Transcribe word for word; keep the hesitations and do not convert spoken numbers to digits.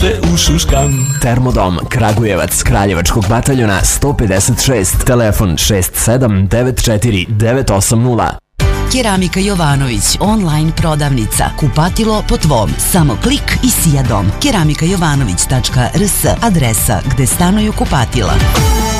Ušuškam. Termodom Kragujevac, Kraljevačkog bataljona sto pedeset šest, telefon šest sedam devet četiri devet osam nula. Keramika Jovanović, online prodavnica. Kupatilo po tvom. Samo klik i sija dom. keramika jovanović tačka r s, adresa gde stanuju kupatila.